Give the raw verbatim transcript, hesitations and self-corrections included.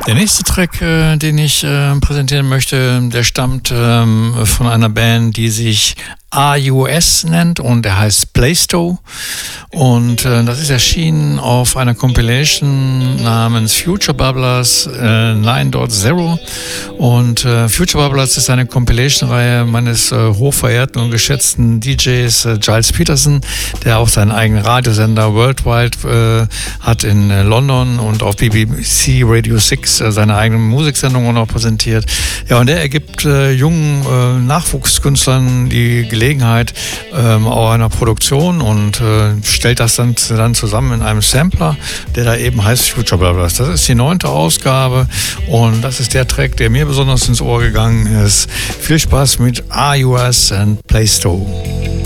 Der nächste Track, äh, den ich äh, präsentieren möchte, der stammt ähm, von einer Band, die sich A U S nennt und der heißt Playsto und äh, das ist erschienen auf einer Compilation namens Future Bubblers äh, neun Punkt null und äh, Future Bubblers ist eine Compilation-Reihe meines äh, hochverehrten und geschätzten D Js äh, Giles Peterson, der auch seinen eigenen Radiosender Worldwide äh, hat in äh, London und auf B B C Radio sechs äh, seine eigenen Musiksendungen noch präsentiert. Ja, und der ergibt äh, jungen äh, Nachwuchskünstlern die Gelegenheit ähm, auch einer Produktion und äh, stellt das dann, dann zusammen in einem Sampler, der da eben heißt Future Bubblers. Das ist die neunte Ausgabe und das ist der Track, der mir besonders ins Ohr gegangen ist. Viel Spaß mit A U S and Playsto.